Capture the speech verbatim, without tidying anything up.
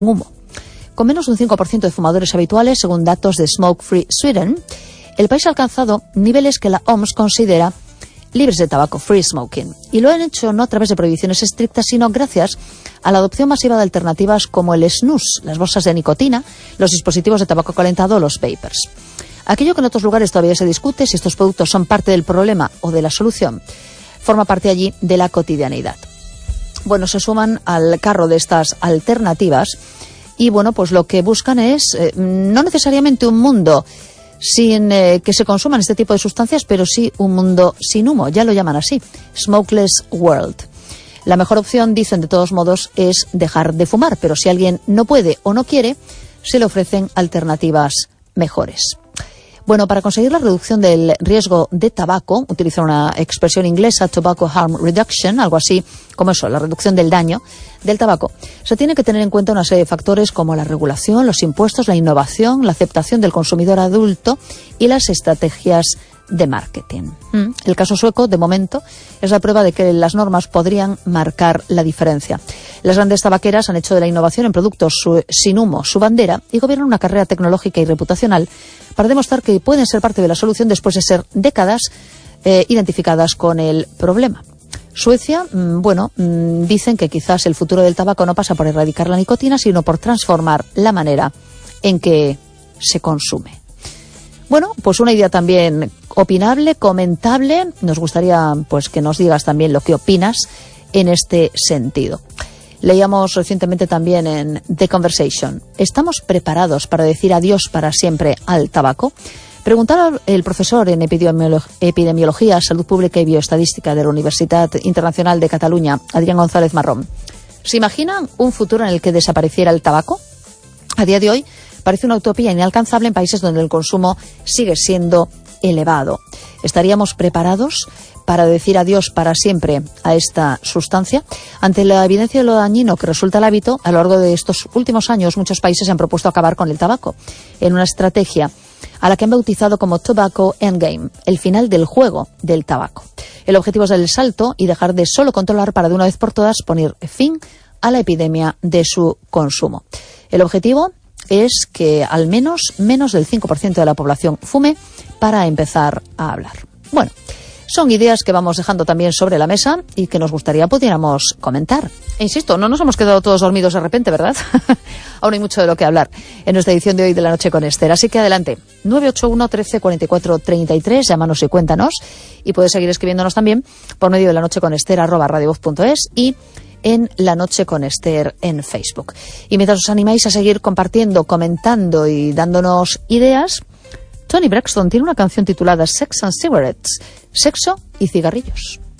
humo. Con menos de un cinco por ciento de fumadores habituales, según datos de Smoke Free Sweden, el país ha alcanzado niveles que la O M S considera libres de tabaco, free smoking. Y lo han hecho no a través de prohibiciones estrictas, sino gracias a la adopción masiva de alternativas como el snus, las bolsas de nicotina, los dispositivos de tabaco calentado o los vapers. Aquello que en otros lugares todavía se discute, si estos productos son parte del problema o de la solución, forma parte allí de la cotidianidad. Bueno, se suman al carro de estas alternativas y, bueno, pues lo que buscan es eh, no necesariamente un mundo sin eh, que se consuman este tipo de sustancias, pero sí un mundo sin humo, ya lo llaman así, Smokeless World. La mejor opción, dicen de todos modos, es dejar de fumar, pero si alguien no puede o no quiere, se le ofrecen alternativas mejores. Bueno, para conseguir la reducción del riesgo de tabaco, utilizan una expresión inglesa, Tobacco Harm Reduction, algo así como eso, la reducción del daño del tabaco, se tiene que tener en cuenta una serie de factores como la regulación, los impuestos, la innovación, la aceptación del consumidor adulto y las estrategias de marketing. Mm. El caso sueco, de momento, es la prueba de que las normas podrían marcar la diferencia. Las grandes tabaqueras han hecho de la innovación en productos su, sin humo su bandera y gobiernan una carrera tecnológica y reputacional para demostrar que pueden ser parte de la solución después de ser décadas eh, identificadas con el problema. Suecia, mmm, bueno, mmm, dicen que quizás el futuro del tabaco no pasa por erradicar la nicotina, sino por transformar la manera en que se consume. Bueno, pues una idea también opinable, comentable. Nos gustaría pues que nos digas también lo que opinas en este sentido. Leíamos recientemente también en The Conversation. ¿Estamos preparados para decir adiós para siempre al tabaco? Preguntaba el profesor en Epidemiología, Salud Pública y Bioestadística de la Universidad Internacional de Cataluña, Adrián González Marrón. ¿Se imaginan un futuro en el que desapareciera el tabaco? A día de hoy parece una utopía inalcanzable en países donde el consumo sigue siendo elevado. ¿Estaríamos preparados para decir adiós para siempre a esta sustancia? Ante la evidencia de lo dañino que resulta el hábito, a lo largo de estos últimos años muchos países han propuesto acabar con el tabaco en una estrategia a la que han bautizado como Tobacco Endgame, el final del juego del tabaco. El objetivo es dar el salto y dejar de solo controlar para de una vez por todas poner fin a la epidemia de su consumo. El objetivo es que al menos menos del cinco por ciento de la población fume para empezar a hablar. Bueno, son ideas que vamos dejando también sobre la mesa y que nos gustaría pudiéramos comentar. E insisto, no nos hemos quedado todos dormidos de repente, ¿verdad? Aún hay mucho de lo que hablar en nuestra edición de hoy de La Noche con Esther. Así que adelante, nueve ocho uno, trece, cuarenta y cuatro, treinta y tres, llámanos y cuéntanos. Y puedes seguir escribiéndonos también por medio de la noche con Esther arroba radiovoz punto es y en La Noche con Esther en Facebook. Y mientras os animáis a seguir compartiendo, comentando y dándonos ideas, Toni Braxton tiene una canción titulada Sex and Cigarettes, sexo y cigarrillos.